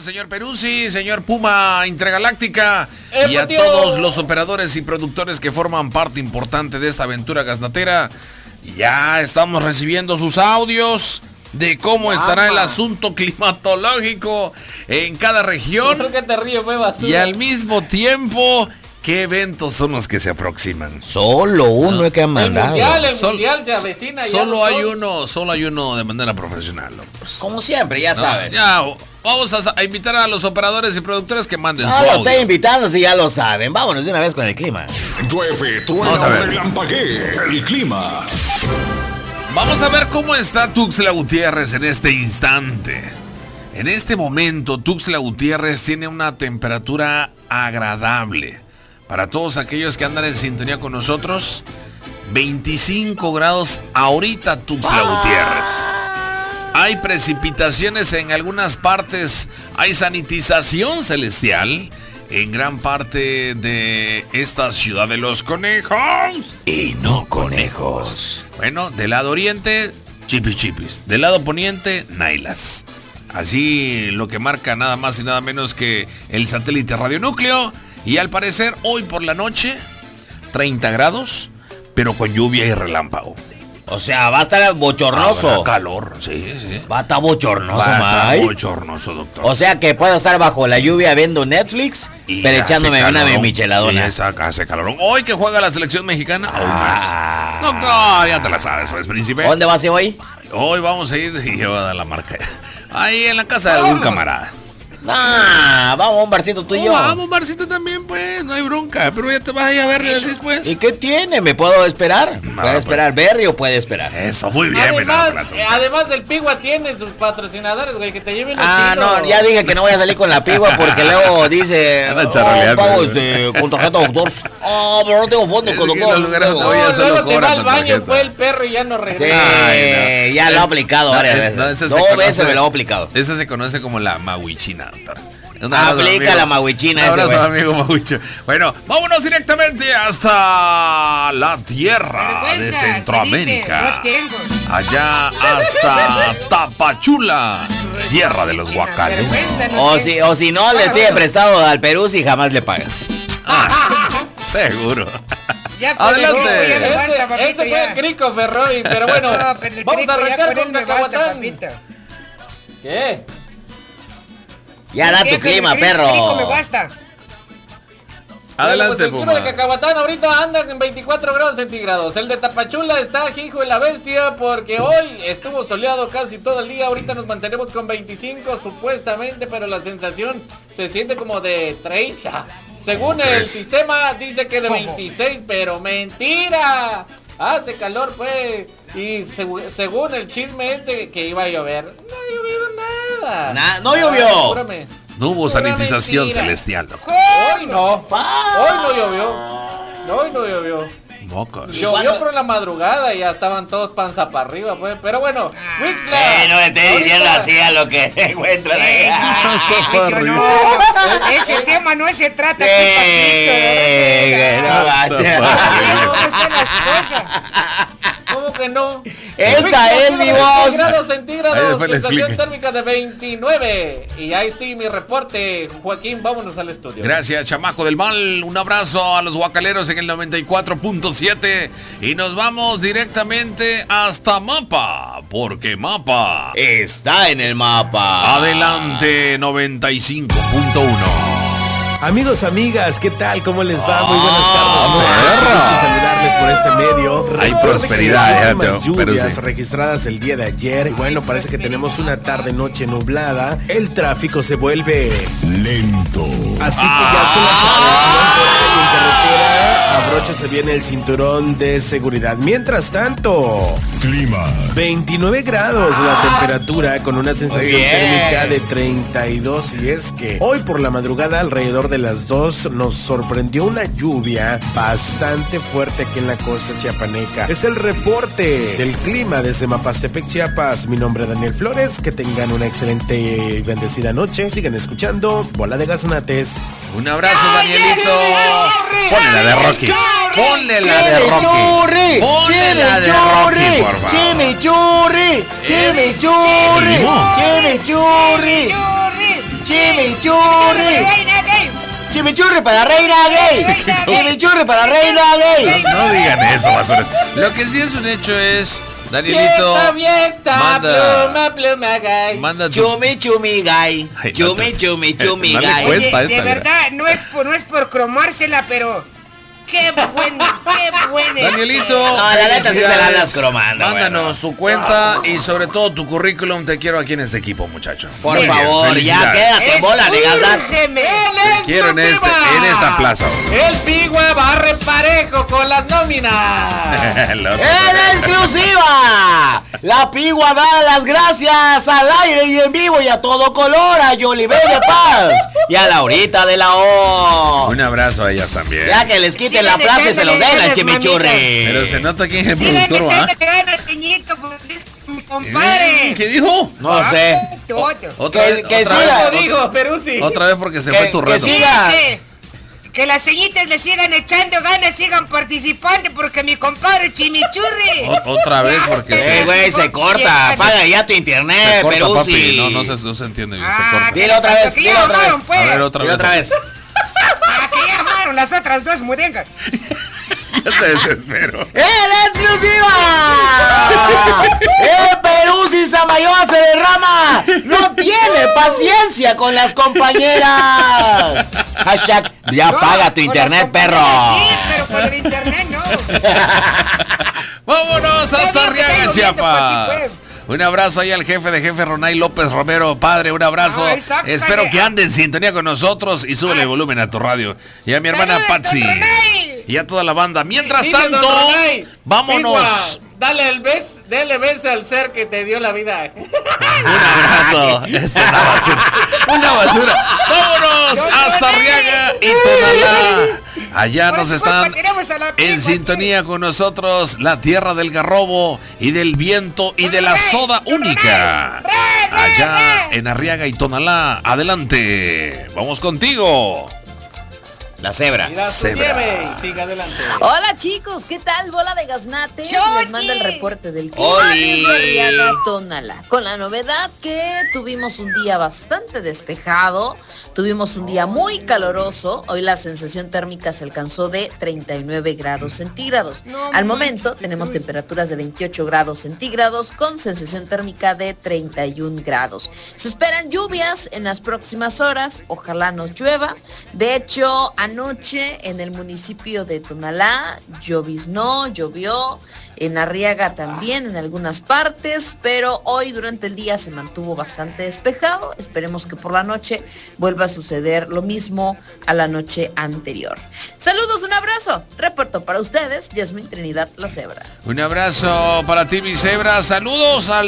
señor Peruzzi, señor Puma Intergaláctica y a todos los operadores y productores que forman parte importante de esta aventura gaznatera. Ya estamos recibiendo sus audios de cómo estará el asunto climatológico en cada región. ¿Por qué te ríes, fue basura? Y al mismo tiempo, ¿qué eventos son los que se aproximan? Solo uno es que han mandado. El mundial se avecina. Solo hay uno de manera profesional. Pues. Como siempre, ya sabes. Ya, vamos a invitar a los operadores y productores que manden su lo audio. estoy invitando si ya lo saben. Vámonos de una vez con el clima. Llueve, truena, relampaguee, el clima. Vamos a ver cómo está Tuxtla Gutiérrez en este instante. En este momento, Tuxtla Gutiérrez tiene una temperatura agradable. Para todos aquellos que andan en sintonía con nosotros, 25 grados ahorita Tuxtla Gutiérrez. Hay precipitaciones en algunas partes, hay sanitización celestial en gran parte de esta ciudad de los conejos. Y no conejos. Bueno, del lado oriente, chipis. Del lado poniente, nailas. Así lo que marca nada más y nada menos que el satélite radionúcleo. Y al parecer, hoy por la noche, 30 grados, pero con lluvia y relámpago. O sea, va a estar bochornoso. Habrá calor, sí. Va a estar bochornoso, Va a estar Mike. bochornoso, doctor. O sea que puedo estar bajo la lluvia viendo Netflix, pero echándome una micheladona. Hace calor. Hoy que juega la selección mexicana, hoy más. Doctor, ya te la sabes, pues, príncipe. ¿Dónde vas hoy? Hoy vamos a ir y yo voy a dar la marca. Ahí en la casa de algún camarada. Vamos a un barcito tú y yo. Vamos a un barcito también, pues, no hay bronca. Pero ya te vas a ir a ver y decís, pues. ¿Y qué tiene? ¿Me puedo esperar? No, ¿Puede esperar Berry o puede esperar? Eso, muy bien, además el Pigua tiene sus patrocinadores, güey, que te lleven los no, ya dije que no voy a salir con la Pigua porque luego dice pagos con tarjeta doctor. Pero no tengo fondos con doctor. Luego se va al baño, fue el perro y ya no regresa. Sí, ya lo ha aplicado varias veces. Dos veces me lo ha aplicado. Esa se conoce como la mahuichina. Aplica la mahuichina. Un abrazo, amigo Mahuicho. Bueno, vámonos directamente hasta la tierra de Centroamérica. Allá hasta Tapachula, tierra de los guacales. O si no, le pide prestado al Perú si jamás le pagas. Seguro. Adelante. Ese fue el crico, Ferroy. Pero bueno, vamos a arrancar con Cacahuatán. ¿Qué? Ya da tu clima, perro. Me basta. Adelante, el clima de Cacahuatán ahorita anda en 24 grados centígrados. El de Tapachula está hijo de la bestia porque hoy estuvo soleado casi todo el día. Ahorita nos mantenemos con 25 supuestamente, pero la sensación se siente como de 30. Según el sistema dice que de 26, pero mentira. Hace calor, pues. Y según el chisme que iba a llover, no ha llovido nada. No llovió. No hubo sanitización celestial. Hoy no llovió. Hoy no llovió. Llovió por la madrugada y ya estaban todos panza para arriba, pues. Pero bueno, Wixla. No le estés diciendo así a lo que encuentran ahí. Ese tema no se trata ¿Cómo están las cosas? ¿Cómo que no? Esta es mi voz. Grados centígrados, sensación térmica de 29. Y ahí sí mi reporte, Joaquín, vámonos al estudio. Gracias, chamaco del mal. Un abrazo a los guacaleros en el 94.7. Y nos vamos directamente hasta Mapa, porque Mapa está en el mapa. Adelante, 95.1. Amigos, amigas, ¿qué tal? ¿Cómo les va? Muy buenas tardes. Gusto saludarles por este medio. Hay prosperidad, las lluvias registradas el día de ayer. Y bueno, parece que tenemos una tarde-noche nublada. El tráfico se vuelve lento. Así que ya se la saben, si van por ahí en carretera, abróchese bien el cinturón de seguridad. Mientras tanto, clima. 29 grados la temperatura con una sensación térmica de 32. Y es que hoy por la madrugada alrededor de las 2 nos sorprendió una lluvia bastante fuerte aquí en la costa chiapaneca. Es el reporte del clima desde Mapastepec, Chiapas. Mi nombre es Daniel Flores. Que tengan una excelente y bendecida noche. Sigan escuchando Bola de Gaznates. Un abrazo, Danielito. Ponle la de Rocky. Ponle la de Rocky. Ponle la de Rocky, por favor. Chimichurri. Chimichurri. Chimichurri. Chimichurri. Chimichurri para reina gay. Chimichurri para reina gay. No digan eso, basuras. Lo que sí es un hecho es, Danielito, pluma gay. manda tu... Chumi gay. Ay, no te- Chumi no le gay. cuesta. Oye, de esta, verdad, no es por cromársela, pero qué bueno. Danielito, No, la neta sí se la felicidades. andas cromando, Mándanos tu cuenta y sobre todo tu currículum. Te quiero aquí en este equipo, muchacho. Por Muy bien, favor, ya felicidades. quédate en bola de gastar. Escúcheme. Te quiero en esta plaza. El Pigua barre parejo con las nóminas. El otro. ¡En exclusiva! La Pigua da las gracias al aire y en vivo y a todo color a Yolibella Paz y a Laurita de la O. Un abrazo a ellas también. Ya que les quiten la Sigan plaza y se los den al echándole chimichurri. Pero se nota quién es el Sigan productor, ¿ah? echándole ganas, ceñito, porque es mi compadre. ¿Qué dijo? No sé. Todo. Otra vez, que otra siga. vez, ¿Cómo digo, Peruzzi? otra vez porque se Que- fue tu que reto. siga. Que las ceñitas le sigan echando ganas, sigan participando, porque mi compadre Chimichurri. Otra vez porque Güey, se corta. Apaga ya tu se internet, corta, pero papi. sí. No se entiende bien, Ah, se corta. Dile otra vez, que ya dile otra llamaron, vez. pues. A ver, otra Dile vez. otra vez. Ah, que ya llamaron las otras dos mudengas. Ya se desesperó. ¡En exclusiva! ¡El Peruzzi Samayoa se derrama! ¡No tiene paciencia con las compañeras! Hashtag, ya No, paga tu con internet, las perro. compañeras Sí, pero con el internet no. Vámonos Ya hasta veo que Arriaga, tengo viento por aquí, Chiapas. pues. Un abrazo ahí al jefe de jefe Ronay López Romero. Padre, un abrazo. Ay, sácale. Espero que ande en sintonía con nosotros y súbele el volumen a tu radio. Y a mi hermana Saludos, Patsy. don Ronay. Y a toda la banda. Mientras Dice tanto, don Ronay, vámonos. Pigua, dale beso al ser que te dio la vida. Un abrazo. Es una basura. Una basura. Vámonos Don hasta Ronay. Arriaga y Tonalá. Allá Por nos su están culpa tenemos a la en Pigua sintonía con nosotros la tierra del garrobo y del viento y de la soda única. Allá en Arriaga y Tonalá. Adelante. Vamos contigo. La cebra. Mira su Cebra. nieve y siga adelante. Hola chicos, ¿qué tal? Bola de gaznates. Les manda el reporte del clima ¡Oli! de Arriaga, Tonalá. Con la novedad que tuvimos un día bastante despejado, tuvimos un día muy caloroso. Hoy la sensación térmica se alcanzó de 39 grados centígrados. Al momento tenemos temperaturas de 28 grados centígrados con sensación térmica de 31 grados. Se esperan lluvias en las próximas horas, ojalá nos llueva. De hecho, anoche en el municipio de Tonalá llovió, en Arriaga también en algunas partes, pero hoy durante el día se mantuvo bastante despejado. Esperemos que por la noche vuelva a suceder lo mismo a la noche anterior. Saludos, un abrazo. Reporto para ustedes, Yasmín Trinidad La Cebra. Un abrazo para ti, mi cebra. Saludos al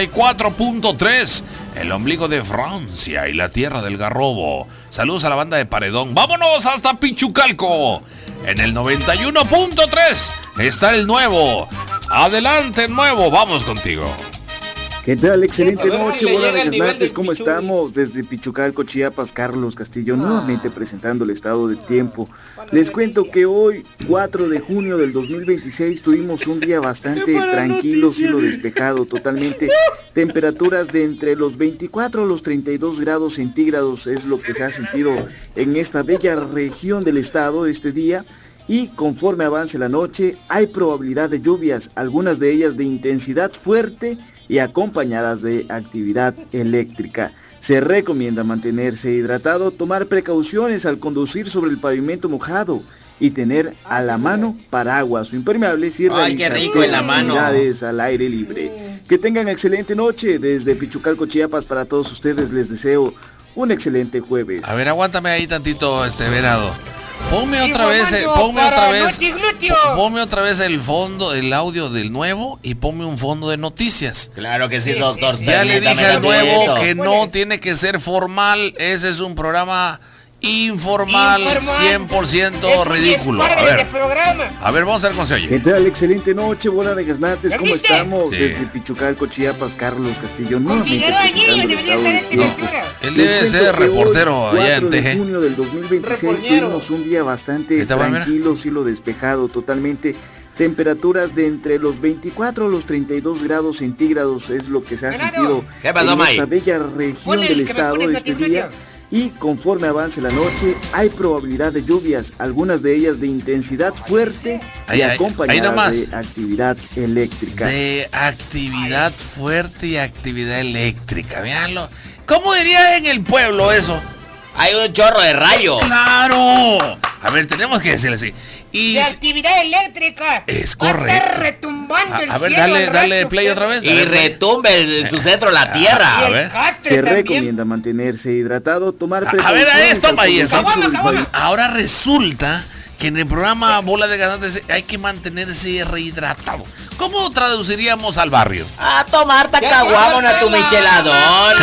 94.3, el ombligo de Francia y la tierra del garrobo. Saludos a la banda de Paredón. Vámonos hasta Pichucalco. En el 91.3 está el nuevo. Adelante, nuevo. Vamos contigo. ¿Qué tal? Excelente A ver si noche, le bola llega de el nivel gaznates, del ¿cómo Pichurri? estamos? Desde Pichucalco, Chiapas, Carlos Castillo, nuevamente presentando el estado de tiempo. Les cuento que hoy, 4 de junio del 2026, tuvimos un día bastante tranquilo, cielo despejado totalmente. Temperaturas de entre los 24 a los 32 grados centígrados es lo que se ha sentido en esta bella región del estado este día. Y conforme avance la noche, hay probabilidad de lluvias, algunas de ellas de intensidad fuerte y acompañadas de actividad eléctrica. Se recomienda mantenerse hidratado, tomar precauciones al conducir sobre el pavimento mojado y tener a la mano paraguas o impermeables y Ay, qué realizar rico en la mano. actividades al aire libre. Que tengan excelente noche. Desde Pichucalco, Chiapas, para todos ustedes les deseo un excelente jueves. A ver, aguántame ahí tantito, venado. Ponme otra vez, Informando para Notiglutio. ponme otra vez el fondo, el audio del nuevo y ponme un fondo de noticias. Claro que sí, Sí, doctor. sí, sí. Ya le dije Permítame al nuevo tantito. que no tiene que ser formal, ese es un programa informal, 100% Es un ridículo. desmadre de programa. A ver, vamos a ver cómo se oye. ¿Qué tal? Excelente noche, bola de gaznates. ¿Cómo ¿Viste? estamos? Sí. Desde Pichucalco, Chiapas, Carlos Castillo, Con nuevamente Figueroa presentando Niño el debería estado estar del en esta tiempo. altura. Él Les debe cuento ser que hoy, reportero allá 4 en de TG. junio del 2026 Reportero. tuvimos un día bastante Ahí te va, mira. tranquilo, cielo despejado totalmente. Temperaturas de entre los 24 a los 32 grados centígrados es lo que se ha Venado. sentido ¿Qué pasó, en May? esta bella región Ponle del el que me estado pone este Notiglutio. día. y conforme avance la noche hay probabilidad de lluvias, algunas de ellas de intensidad fuerte y acompañadas de actividad eléctrica. De actividad fuerte y actividad eléctrica, véanlo. ¿Cómo diría en el pueblo eso? Hay un chorro de rayo. ¡Claro! A ver, tenemos que decirle así. Y de actividad eléctrica. Es correcto. Va a estar retumbando el a ver, cielo. dale play otra vez. Y retumbe en su centro la tierra. A ver. Se recomienda mantenerse hidratado, tomar A precauciones. ver, esto, país. Caguama. Ahora resulta que en el programa Bola de Ganantes hay que mantenerse rehidratado. ¿Cómo traduciríamos al barrio? A tomar tacaguama, tu micheladona.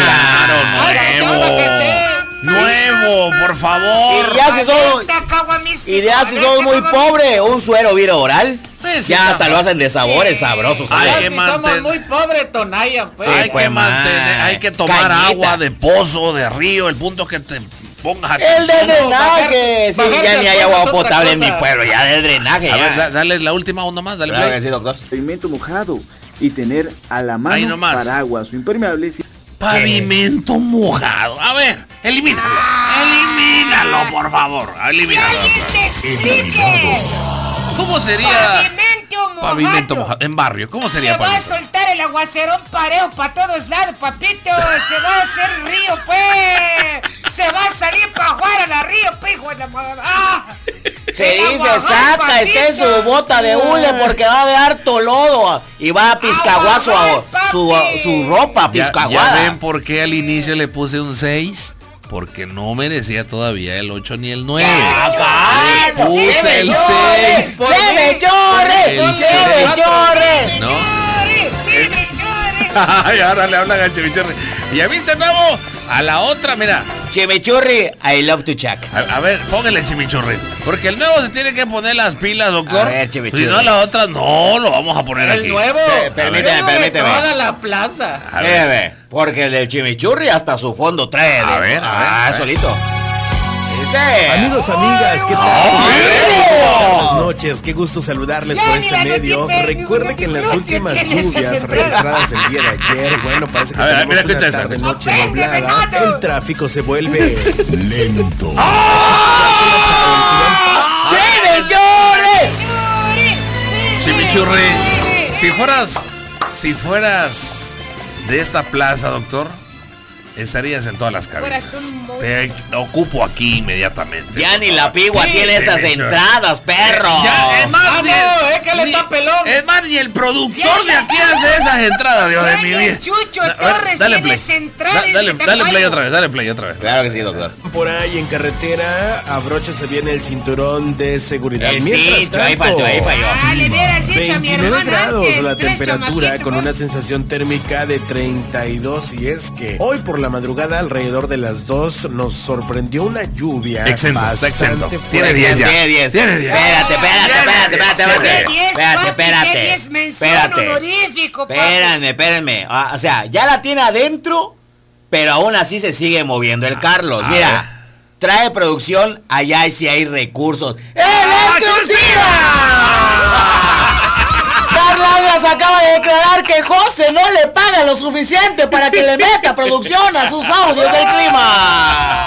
Claro, nuevo, por favor. Y ya si sos muy pobre, un suero viro oral. Pues, ya hasta lo hacen de sabores sabrosos. Hay que somos muy pobres, Tonaya, pues. Sí, hay que tomar Cañita. Agua de pozo, de río, el punto que te pongas aquí. El de drenaje. Sí, bajar ya ni hay después agua es otra potable en mi cosa. pueblo, ya de drenaje. A ya. ver, dale la última onda más, dale Claro play. que sí, doctor. Pavimento mojado y tener a la Ahí mano nomás. paraguas o impermeables. Pavimento mojado. A ver, elimínalo. Elimínalo, por favor. Elimínalo. ¡Que explique! ¿Cómo sería Pavimento mojado. En barrio? ¿Cómo sería Se va a pavimento? soltar el aguacerón parejo para todos lados, papito. Se va a hacer río, pues. Se va a salir para jugar a la río, pues, hijo de la madre. ¡Ah! Se El dice, aguajón, saca esté papito. su bota de hule porque va a haber harto lodo y va a piscaguazo Aguajón, su ropa Ya piscaguada. ven por qué al inicio le puse un 6. Porque no merecía todavía el 8 ni el 9. Le puse el 6. ¡Se me chorre! El ¡Se me seis. chorre! ¿No? Chile, chore. Ay, ahora le hablan al chimichurri. ¿Y ya viste, nuevo? A la otra, mira. Chimichurri, I love to check. A ver, póngale chimichurri. Porque el nuevo se tiene que poner las pilas, doctor. A ver, chimichurri. Si no, la otra no lo vamos a poner El aquí. nuevo. Permíteme. Toda la plaza. A ver. Porque el del chimichurri hasta su fondo trae. A ver. Solito. Amigos, amigas, ¿qué tal? Buenas noches, qué gusto saludarles Ya por ni este la medio. noticia, Recuerde que en las no, últimas ¿quién es esa lluvias central? registradas el día de ayer, bueno, parece que A ver, tenemos mira, una escucha esta. tarde-noche Aprende, nublada. venado. El tráfico se vuelve Lento. Chimichurri, si fueras de esta plaza, doctor, estarías en todas las cabinas. Fueras un Te ocupo aquí inmediatamente. Ya ni la pigua Sí, tiene esas chimichurri. entradas, perro. Ya, es más, Ah, no, es que él está pelón. Es más, ni el productor de aquí hace esas entradas, Dios de mi vida. Chucho A ver, Torres dale tiene play. centrales Dale de play Tacuaro. otra vez, dale play otra vez. Claro que sí, doctor. por ahí en carretera. Abróchese bien el cinturón de seguridad. El Mientras cincho, ahí tanto, falló. Ah, le hubieras dicho a mi 29 hermana grados antes, la tres temperatura chamaquitos, con ¿no? una sensación térmica de 32 y es que hoy por la madrugada alrededor de las 2 nos sorprendió una lluvia Exento, está exento. bastante Tiene fuerte. 10 ya. Tiene 10. Tiene 10. Espérate. Tiene 10, papi, Espérate. tiene 10 mención honorífico, papi. Espérenme. O sea, ya la tiene adentro, pero aún así se sigue moviendo el Carlos. a Mira, trae producción, allá y si hay recursos. ¡En exclusiva! Carlos acaba de declarar que José no le paga lo suficiente para que le meta producción a sus audios del clima.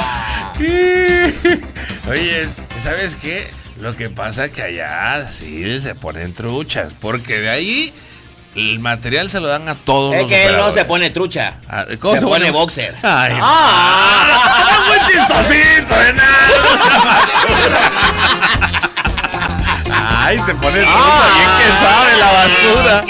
Oye, ¿sabes qué? Lo que pasa es que allá sí se ponen truchas, porque de ahí el material se lo dan a todos Es los que él no operadores. se pone trucha. Ah, Se ¿cómo pone boxer. Ay, Ah. muy chistosito, de nada. Ay, se pone trucha, bien que sabe la basura.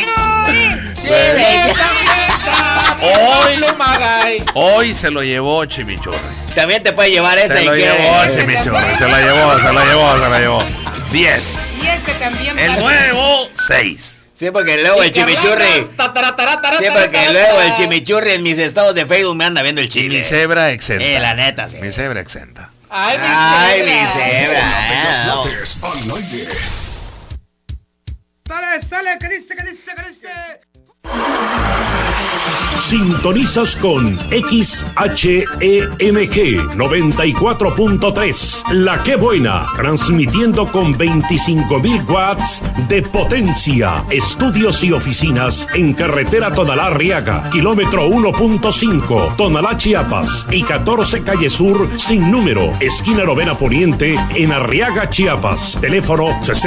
Hoy se lo llevó Chimichurri. También te puede llevar esta Se y lo quiere. llevó Chimichurri, se lo llevó. 10. Y este también. El papi. nuevo, 6. Sí, porque luego el chimichurri. Sí, porque luego el chimichurri en mis estados de Facebook me anda viendo el Y chile. mi cebra exenta. La neta, sí. Mi cebra exenta. Ay, Ay, mi cebra. no. Deportes al aire. Sale, ¿qué dice? Sintonizas con XHEMG 94.3, La Que Buena, transmitiendo con 25.000 watts de potencia. Estudios y oficinas en carretera Tonalá-Arriaga, kilómetro 1.5, Tonalá, Chiapas, y 14 Calle Sur, sin número, esquina Novena Poniente, en Arriaga, Chiapas. Teléfono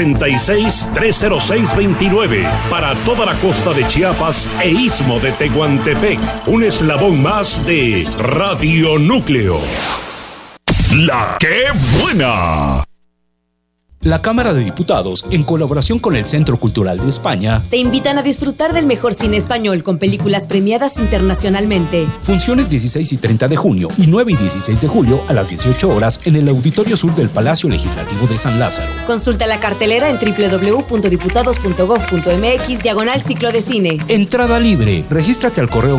66-306-29, para toda la costa de Chiapas e istmo de Tehuantepec. Un eslabón más de Radio Núcleo. La Que Buena. La Cámara de Diputados, en colaboración con el Centro Cultural de España, te invitan a disfrutar del mejor cine español con películas premiadas internacionalmente. Funciones 16 y 30 de junio y 9 y 16 de julio a las 18 horas en el Auditorio Sur del Palacio Legislativo de San Lázaro. Consulta la cartelera en www.diputados.gov.mx/ciclo de cine. Entrada libre. Regístrate al correo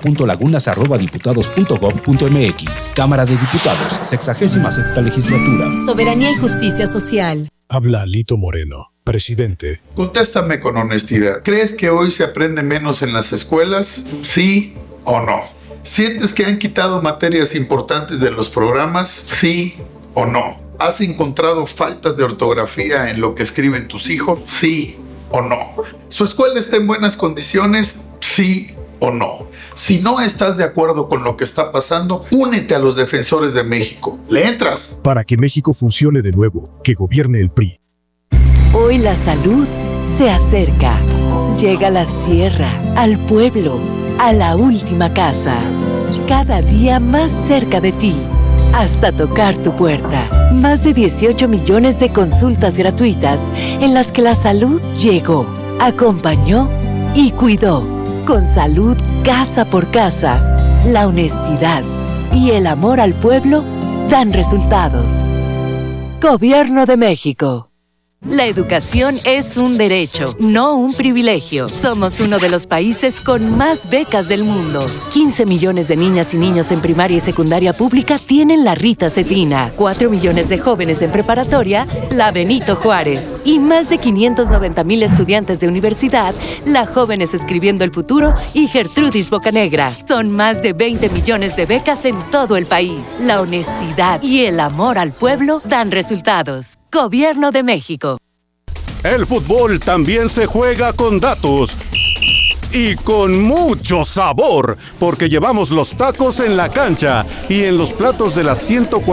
gabriela.lagunas@diputados.gov.mx. Cámara de Diputados, 66ª legislatura. Soberanía y justicia social. Habla Lito Moreno, presidente. Contéstame con honestidad. ¿Crees que hoy se aprende menos en las escuelas? ¿Sí o no? ¿Sientes que han quitado materias importantes de los programas? ¿Sí o no? ¿Has encontrado faltas de ortografía en lo que escriben tus hijos? ¿Sí o no? ¿Su escuela está en buenas condiciones? ¿Sí o no? Si no estás de acuerdo con lo que está pasando, únete a los defensores de México. ¿Le entras? Para que México funcione de nuevo, que gobierne el PRI. Hoy la salud se acerca. Llega a la sierra, al pueblo, a la última casa. Cada día más cerca de ti, hasta tocar tu puerta. Más de 18 millones de consultas gratuitas en las que la salud llegó, acompañó y cuidó. Con salud casa por casa, la honestidad y el amor al pueblo dan resultados. Gobierno de México. La educación es un derecho, no un privilegio. Somos uno de los países con más becas del mundo. 15 millones de niñas y niños en primaria y secundaria pública tienen la Rita Cetina. 4 millones de jóvenes en preparatoria, la Benito Juárez. Y más de 590,000 estudiantes de universidad, la Jóvenes Escribiendo el Futuro y Gertrudis Bocanegra. Son más de 20 millones de becas en todo el país. La honestidad y el amor al pueblo dan resultados. Gobierno de México. El fútbol también se juega con datos y con mucho sabor, porque llevamos los tacos en la cancha y en los platos de las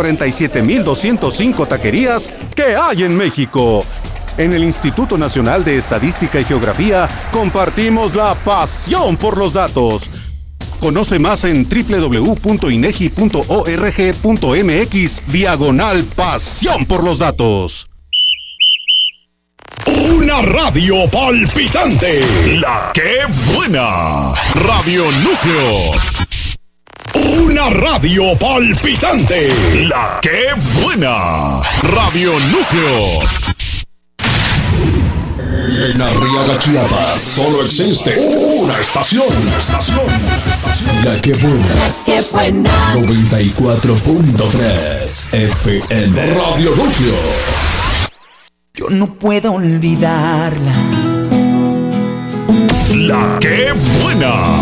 147,205 taquerías que hay en México. En el Instituto Nacional de Estadística y Geografía compartimos la pasión por los datos. Conoce más en www.inegi.org.mx/pasión por los datos. Una radio palpitante. La Que Buena. Radio Núcleo. Una radio palpitante. La Que Buena. Radio Núcleo. En Arriaga, Chiapas, solo existe una estación. La Que Buena. La Que Buena. 94.3 FM. Radio Núcleo. Yo no puedo olvidarla. La Que Buena.